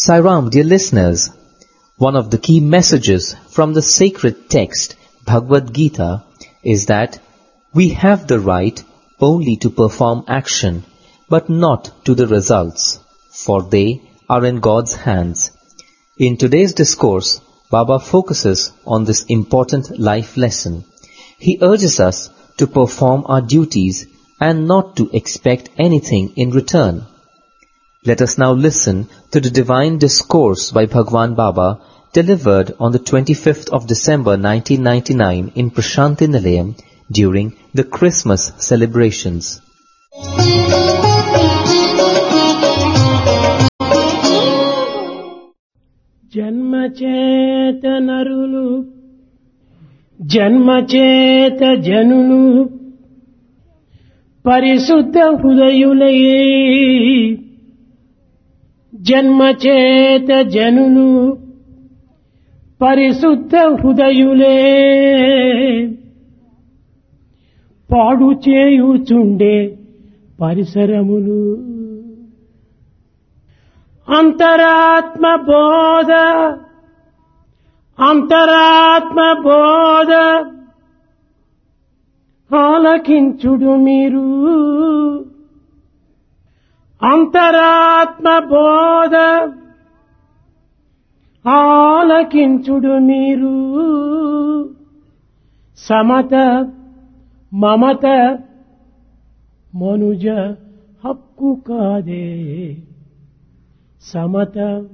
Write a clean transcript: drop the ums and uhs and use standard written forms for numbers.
Sai Ram, dear listeners, one of the key messages from the sacred text Bhagavad Gita is that we have the right only to perform action, but not to the results, for they are in God's hands. In today's discourse, Baba focuses on this important life lesson. He urges us to perform our duties and not to expect anything in return. Let us now listen to the divine discourse by Bhagwan Baba delivered on the 25th of December 1999 in Prashanti Nilayam during the Christmas celebrations. జన్మచేత నరులు జన్మచేత జనులు పరిశుద్ధ హృదయులయే జన్మచేత జనులు పరిశుద్ధ హృదయులే పాడు చేయుచుండే పరిసరములు అంతరాత్మ బోధ ఆలకించుడు మీరు అంతరాత్మ బోధ ఆలకించుడు మీరు సమత మమత మనుజ హక్కు కాదే సమత